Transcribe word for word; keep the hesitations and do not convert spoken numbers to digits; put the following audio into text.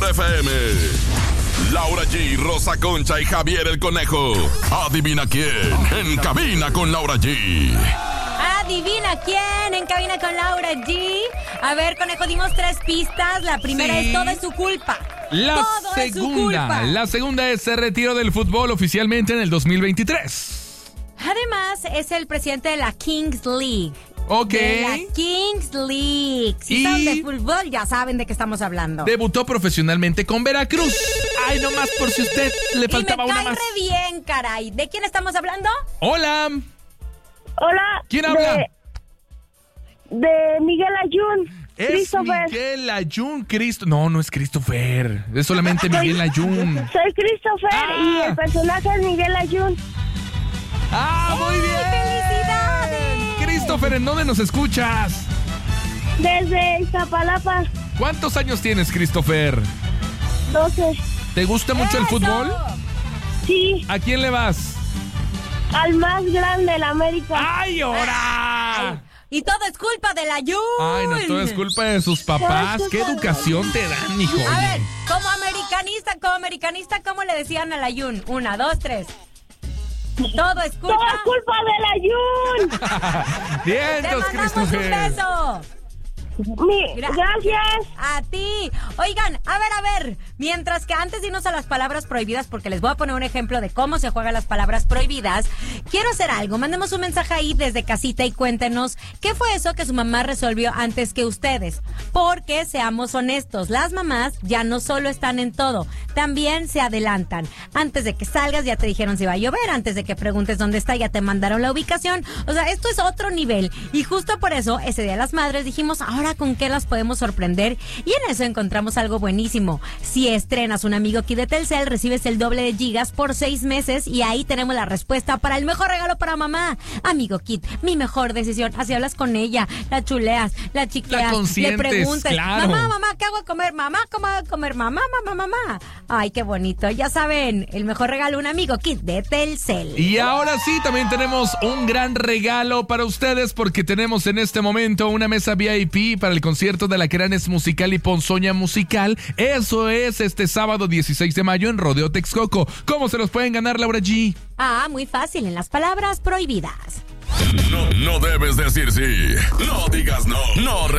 F M. Laura G, Rosa Concha y Javier el Conejo. Adivina quién en Cabina con Laura G. Adivina quién en Cabina con Laura G. A ver, Conejo, dimos tres pistas. La primera Sí. es todo es su culpa. La todo es su culpa. segunda, la segunda es se retiró del fútbol oficialmente en el dos mil veintitrés. Además, es el presidente de la Kings League. Ok. De la Kings League. Si Y- son de fútbol, ya saben de qué estamos hablando. Debutó profesionalmente con Veracruz. Ay, nomás por si usted le faltaba y me una cae más. re bien, caray. ¿De quién estamos hablando? Hola. Hola. ¿Quién habla? De, de Miguel Ayun. Es Christopher. Miguel Ayun Cristo. No, no es Christopher. Es solamente Miguel Ayun. Soy Christopher Ah. y el personaje es Miguel Ayun. ¡Ah, muy ¡Ay, bien! felicidades! Christopher, ¿en dónde nos escuchas? Desde Iztapalapa, ¿Cuántos años tienes, Christopher? doce. ¿Te gusta mucho el ¡Eso! fútbol? Sí, ¿A quién le vas? al más grande de la América. ¡Ay, ahora! Y todo es culpa del Ayun. Ay, no, todo es culpa de sus papás. ¿Qué educación te dan, hijo? A ver, como americanista, como americanista, ¿cómo le decían al Ayun? Una, dos, tres. Todo es culpa. Todo es culpa del Ayun. Bien, Te Dios, mandamos un Christopher. beso. Mi- Gra- gracias. A ti. Oigan, a ver, a ver. Mientras que antes de irnos a las palabras prohibidas, porque les voy a poner un ejemplo de cómo se juegan las palabras prohibidas, quiero hacer algo. Mandemos un mensaje ahí desde casita y cuéntenos qué fue eso que su mamá resolvió antes que ustedes. Porque, seamos honestos, las mamás ya no solo están en todo, también se adelantan. Antes de que salgas ya te dijeron si va a llover, antes de que preguntes dónde está ya te mandaron la ubicación. O sea, esto es otro nivel. Y justo por eso, ese Día de las Madres dijimos, ahora con qué las podemos sorprender, y en eso encontramos algo buenísimo. Si estrenas un Amigo Kit de Telcel, recibes el doble de gigas por seis meses y ahí tenemos la respuesta para el mejor regalo para mamá. Amigo Kit, mi mejor decisión. Así hablas con ella, la chuleas, la chiqueas, La consientes, le preguntas, claro. mamá, mamá, ¿qué hago a comer? Mamá, ¿cómo hago a comer? Mamá, mamá, mamá. Ay, qué bonito. Ya saben, el mejor regalo, un Amigo Kit de Telcel. Y ahora sí, también tenemos un gran regalo para ustedes porque tenemos en este momento una mesa V I P para el concierto de Alacranes Musical y Ponzoña Musical. Eso es este sábado dieciséis de mayo en Rodeo Texcoco. ¿Cómo se los pueden ganar, Laura G? Ah, muy fácil, en las palabras prohibidas. No, no debes decir sí. No digas no. No